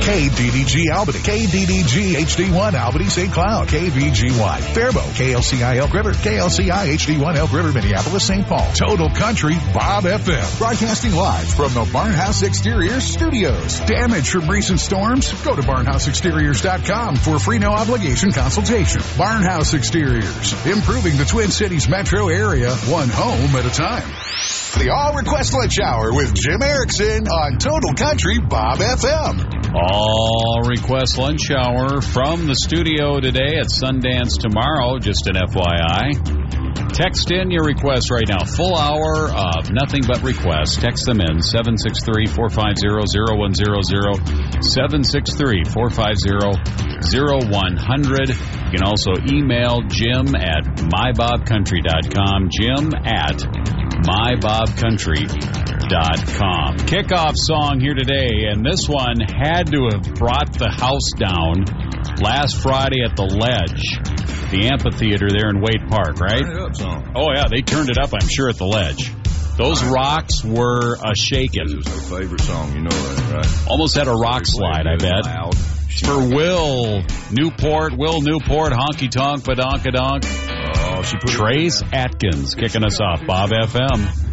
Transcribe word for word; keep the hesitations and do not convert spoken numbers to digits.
K D D G Albany, K D D G H D one Albany Saint Cloud, K V G Y Faribault, K L C I Elk River, K L C I H D one Elk River, Minneapolis, Saint Paul. Total Country Bob F M. Broadcasting live from the Barnhouse Exteriors Studios. Damage from recent storms? Go to barnhouse exteriors dot com for a free no obligation consultation. Barnhouse Exteriors, improving the Twin Cities metro area one home at a time. The All Request Lunch Hour with Jim Erickson on Total Country Bob F M. All Request Lunch Hour from the studio today at Sundance tomorrow, just an F Y I. Text in your requests right now. Full hour of nothing but requests. Text them in, seven six three, four five zero, zero one zero zero, seven six three, four five zero, zero one zero zero. You can also email Jim at my bob country dot com, Jim at my bob country dot com. Kickoff song here today, and this one had to have brought the house down last Friday at the Ledge, the amphitheater there in Wade Park, right? Turn it up, song. Oh, yeah, they turned it up, I'm sure, at the Ledge. Those rocks were a shaking. This was her favorite song, you know that, right? Almost had a rock slide, I bet. Loud. For Will Newport, Will Newport, Honky Tonk, Badonkadonk. Oh, she put Trace Atkins kicking us off, Bob F M.